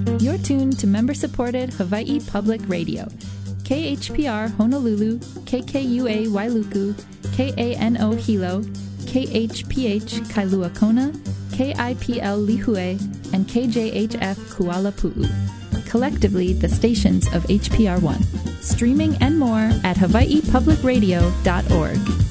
You're tuned to member-supported Hawaii Public Radio. KHPR Honolulu, KKUA Wailuku, KANO Hilo, KHPH Kailua Kona, KIPL Lihue, and KJHF Kuala Pu'u. Collectively, the stations of HPR1. Streaming and more at hawaiipublicradio.org.